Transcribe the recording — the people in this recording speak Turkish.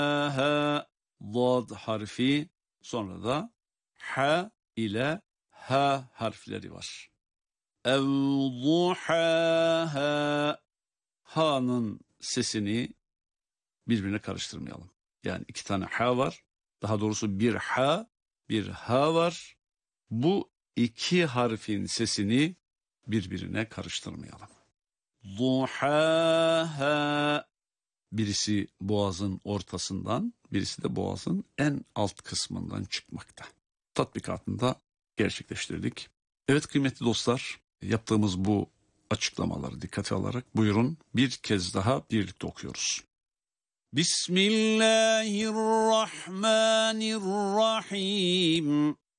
ha, dad harfi, sonra da ha ile ha harfleri var. Evduhaha, ha'nın sesini birbirine karıştırmayalım. Yani iki tane ha var. Daha doğrusu bir ha, bir ha var. Bu iki harfin sesini birbirine karıştırmayalım. Duhaha, birisi boğazın ortasından, birisi de boğazın en alt kısmından çıkmakta. Tatbikatını da gerçekleştirdik. Evet kıymetli dostlar, yaptığımız bu açıklamaları dikkate alarak buyurun bir kez daha birlikte okuyoruz. Bismillahirrahmanirrahim.